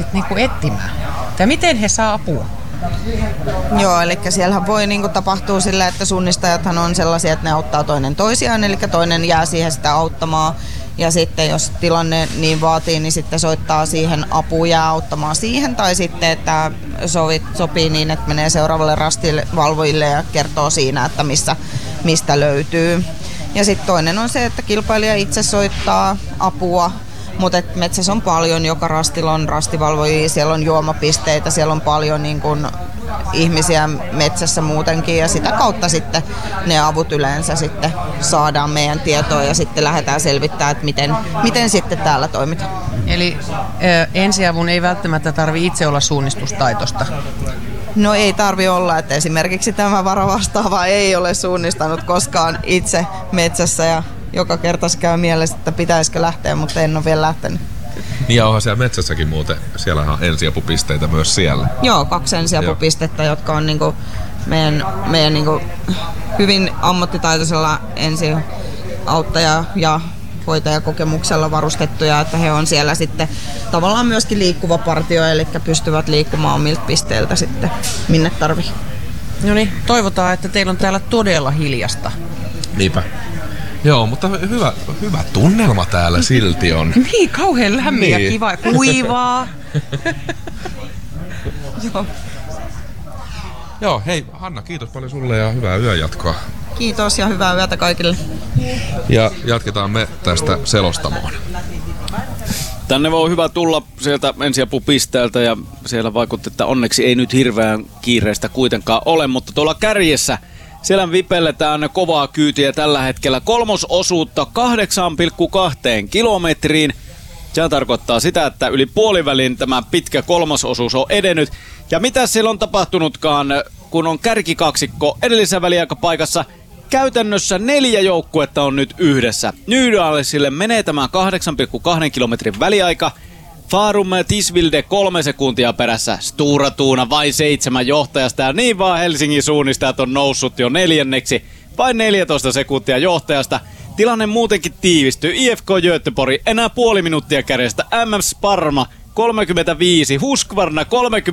niin kuin etsimään? Tai miten he saa apua? Joo, eli siellähän voi tapahtua sillä, että suunnistajathan on sellaisia, että ne auttaa toinen toisiaan, eli toinen jää siihen sitä auttamaan. Ja sitten jos tilanne niin vaatii, niin sitten soittaa siihen apuun, jää auttamaan siihen. Tai sitten, että sopii niin, että menee seuraavalle rastivalvojille ja kertoo siinä, että mistä löytyy. Ja sitten toinen on se, että kilpailija itse soittaa apua. Mutta metsässä on paljon, joka rastilla on rastivalvojia, siellä on juomapisteitä, siellä on paljon ihmisiä metsässä muutenkin ja sitä kautta sitten ne avut yleensä sitten saadaan meidän tietoon ja sitten lähdetään selvittämään, että miten sitten täällä toimitaan. Eli ensiavun ei välttämättä tarvitse itse olla suunnistustaitosta? No ei tarvi olla, että esimerkiksi tämä varavastaava ei ole suunnistanut koskaan itse metsässä ja joka kerta se käy mielessä, että pitäisikö lähteä, mutta en ole vielä lähtenyt. Niin ja onhan siellä metsässäkin muuten, siellähän on ensiapupisteitä myös siellä. Joo, 2 ensiapupistettä, jotka on meidän hyvin ammattitaitoisella ensiauttaja ja hoitajakokemuksella varustettuja, että he on siellä sitten tavallaan myöskin liikkuva partio, eli pystyvät liikkumaan omilta pisteiltä sitten minne tarvii. No niin, toivotaan, että teillä on täällä todella hiljasta. Niinpä. Joo, mutta hyvä tunnelma täällä silti on. Niin, kauhean lämmin ja kiva ja kuivaa. Joo. Joo, hei Hanna, kiitos paljon sulle ja hyvää yönjatkoa. Kiitos ja hyvää yötä kaikille. Ja jatketaan me tästä selostamoon. Tänne voi hyvä tulla sieltä ensiapupisteeltä ja siellä vaikutti, että onneksi ei nyt hirveän kiireistä kuitenkaan ole, mutta tuolla kärjessä siellä vipelletään kovaa kyytiä tällä hetkellä 3. osuutta 8,2 kilometriin. Se tarkoittaa sitä, että yli puolivälin tämä pitkä 3. osuus on edennyt. Ja mitä siellä on tapahtunutkaan, kun on kärkikaksikko edellisessä väliaikapaikassa? Käytännössä 4 joukkuetta on nyt yhdessä. Nydalsille menee tämä 8,2 kilometrin väliaika. Farum Tisvilde 3 sekuntia perässä. Stora Tuna vain 7 johtajasta. Ja niin vaan Helsingin suunnistajat on noussut jo 4. Vain 14 sekuntia johtajasta. Tilanne muutenkin tiivistyy. IFK Göteborg enää puoli minuuttia kärjestä. MM Sparma 35, Husqvarna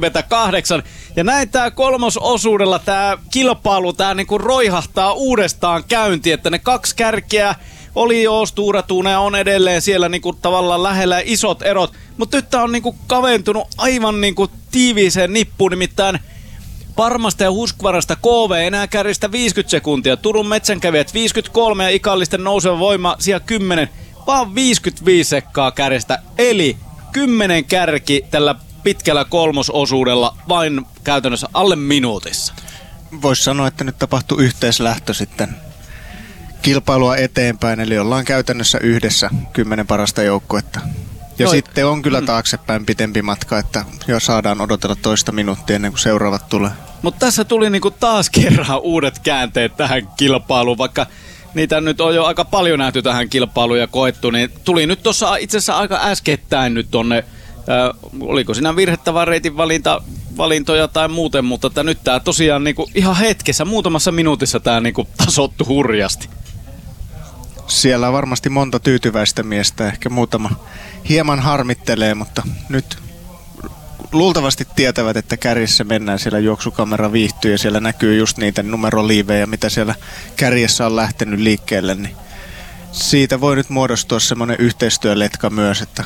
38. Ja näin tää 3. osuudella tää kilpailu tää niinku roihahtaa uudestaan käyntiin, että ne 2 kärkeä oli jo Stora Tuna ja on edelleen siellä niinku tavallaan lähellä isot erot, mutta nyt tää on niinku kaventunut aivan niinku tiiviiseen nippuun, nimittäin Parmasta ja Husqvarnasta KV enää kärjistä 50 sekuntia, Turun metsänkävijät 53 ja Ikallisten nouseva voima siellä 10, vaan 55 sekkaa kärjestä, eli 10 kärki tällä pitkällä 3. osuudella vain käytännössä alle minuutissa. Voisi sanoa, että nyt tapahtuu yhteislähtö sitten kilpailua eteenpäin, eli ollaan käytännössä yhdessä 10 parasta joukkuetta. Ja sitten on kyllä taaksepäin pitempi matka, että jo saadaan odotella toista minuuttia ennen kuin seuraavat tulee. Mutta tässä tuli niinku taas kerran uudet käänteet tähän kilpailuun, vaikka niitä nyt on jo aika paljon nähty tähän kilpailuun ja koettu, niin tuli nyt tuossa itse asiassa aika äskettäin nyt tonne, oliko siinä virhettävän reitin valintoja tai muuten, mutta nyt tää tosiaan niinku ihan hetkessä, muutamassa minuutissa tää niinku tasottu hurjasti. Siellä on varmasti monta tyytyväistä miestä, ehkä muutama hieman harmittelee, mutta nyt luultavasti tietävät, että kärjessä mennään, siellä juoksukamera viihtyy ja siellä näkyy just niitä numeroliivejä, mitä siellä kärjessä on lähtenyt liikkeelle, niin siitä voi nyt muodostua semmoinen yhteistyöletka myös, että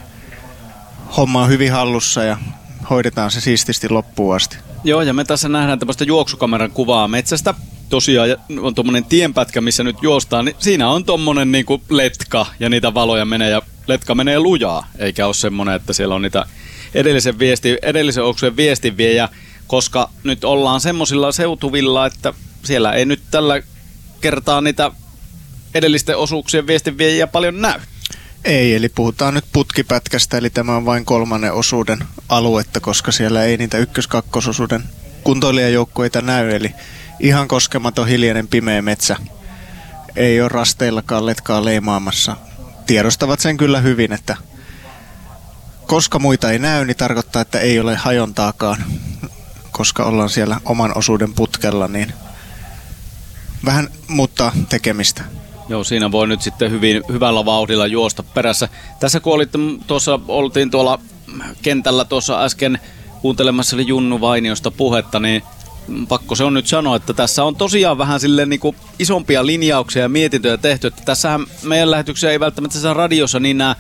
homma on hyvin hallussa ja hoidetaan se siististi loppuun asti. Joo, ja me tässä nähdään tämmöistä juoksukameran kuvaa metsästä. Tosiaan on tommonen tienpätkä, missä nyt juostaan, niin siinä on tommonen niinku letka ja niitä valoja menee ja letka menee lujaa, eikä ole semmonen, että siellä on niitä edellisen oksujen viestinviejä, koska nyt ollaan semmosilla seutuvilla, että siellä ei nyt tällä kertaa niitä edellisten osuuksien viestinviejiä paljon näy. Ei, eli puhutaan nyt putkipätkästä, eli tämä on vain 3. osuuden aluetta, koska siellä ei niitä 1-2 osuuden kuntoilijajoukkueita näy, eli ihan koskematon hiljainen pimeä metsä. Ei ole rasteillakaan letkaa leimaamassa. Tiedostavat sen kyllä hyvin, että koska muita ei näy, niin tarkoittaa, että ei ole hajontaakaan, koska ollaan siellä oman osuuden putkella, niin vähän muuttaa tekemistä. Joo, siinä voi nyt sitten hyvällä vauhdilla juosta perässä. Tässä kun oltiin tuolla kentällä tuossa äsken kuuntelemassa Junnu Vainiosta puhetta, niin pakko se on nyt sanoa, että tässä on tosiaan vähän silleen niin kuin isompia linjauksia ja mietintöjä tehty. Että tässähän meidän lähetyksiä ei välttämättä tässä radiossa, niin nämä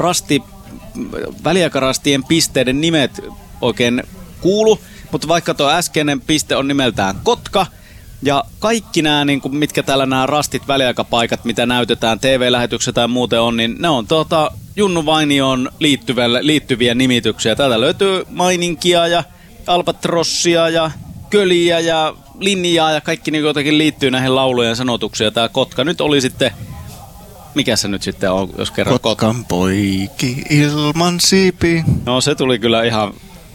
väliaikarastien pisteiden nimet oikein kuulu. Mutta vaikka tuo äskeinen piste on nimeltään Kotka, ja kaikki nämä, niin kuin, mitkä täällä nämä rastit, väliaikapaikat, mitä näytetään TV-lähetyksessä tai muuten on, niin ne on Junnu Vainioon liittyviä nimityksiä. Täältä löytyy Maininkia ja Albatrossia ja Köliä ja Linjaa ja kaikki niin jotenkin liittyy näihin laulujen sanotuksiin. Tämä Kotka nyt oli sitten, mikä se nyt sitten on, jos kerran Kotkan poiki ilman siipi. No se tuli kyllä ihan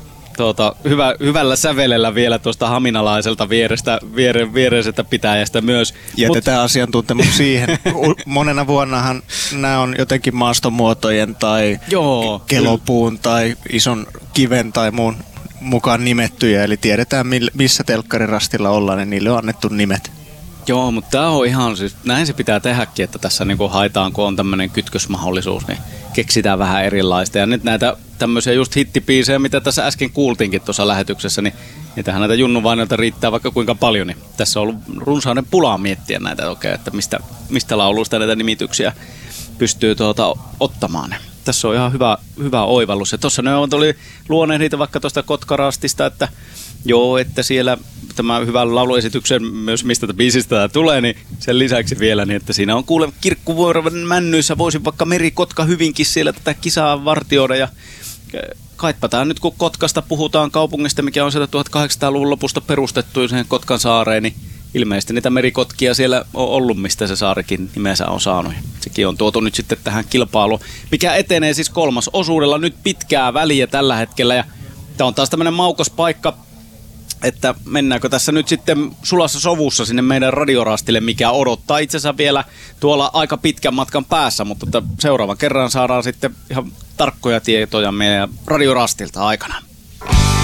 hyvällä sävelellä vielä tuosta haminalaiselta viereisestä pitäjästä myös. Jätetään asiantuntemus siihen. Monena vuonnahan nämä on jotenkin maastomuotojen tai kelopuun tai ison kiven tai muun mukaan nimettyjä. Eli tiedetään missä telkkarirastilla ollaan ja niille on annettu nimet. Joo, mutta tämä on ihan siis, näin se pitää tehdäkin, että tässä niinku haetaan, kun on tämmöinen kytkösmahdollisuus, niin keksitään vähän erilaista. Ja nyt näitä tämmöisiä just hittipiisejä, mitä tässä äsken kuultiinkin tuossa lähetyksessä, niin niitähän näitä Junnu Vainilta riittää vaikka kuinka paljon. Niin tässä on ollut runsauden pulaa miettiä näitä oikein, että mistä lauluista näitä nimityksiä pystyy ottamaan. Tässä on ihan hyvä oivallus. Ja tuossa ne oli luonnehdita vaikka tuosta Kotkarastista, että joo, että siellä tämä hyvän lauluesityksen myös mistä biisistä tämä tulee, niin sen lisäksi vielä, niin että siinä on kuule Kirkkuvuoren männyissä, voisi vaikka Merikotka hyvinkin siellä tätä kisaa vartioida ja kaipataan nyt kun Kotkasta puhutaan kaupungista, mikä on sieltä 1800-luvun lopusta perustettu sen Kotkan saareen, niin ilmeisesti niitä merikotkia siellä on ollut, mistä se saarikin nimensä on saanut. Sekin on tuotu nyt sitten tähän kilpailuun, mikä etenee siis 3. osuudella nyt pitkää väliä tällä hetkellä ja tämä on taas tämmöinen maukas paikka, että mennäänkö tässä nyt sitten sulassa sovussa sinne meidän radiorastille, mikä odottaa itse asiassa vielä tuolla aika pitkän matkan päässä, mutta seuraavan kerran saadaan sitten ihan tarkkoja tietoja meidän radiorastilta aikana.